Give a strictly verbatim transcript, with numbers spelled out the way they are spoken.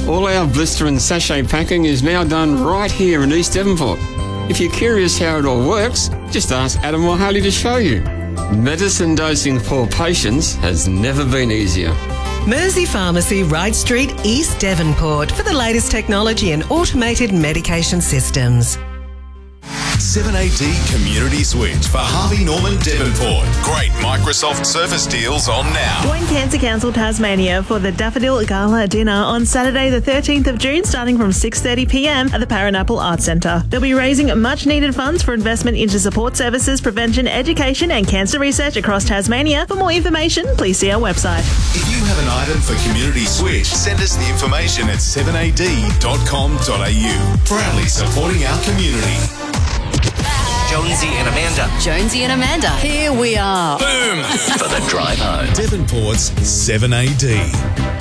All our blister and sachet packing is now done right here in East Devonport. If you're curious how it all works, just ask Adam or Harley to show you. Medicine dosing for patients has never been easier. Mersey Pharmacy, Wright Street, East Devonport, for the latest technology and automated medication systems. seven A D Community Switch for Harvey Norman Devonport. Great Microsoft Surface deals on now. Join Cancer Council Tasmania for the Daffodil Gala Dinner on Saturday the thirteenth of June starting from six thirty p m at the Paranapple Arts Centre. They'll be raising much needed funds for investment into support services, prevention, education and cancer research across Tasmania. For more information, please see our website. If you have an item for Community Switch, send us the information at seven a d dot com dot a u. Proudly supporting our community. Jonesy and Amanda. Jonesy and Amanda. Here we are. Boom! For the drive home. Devonport's seven A D.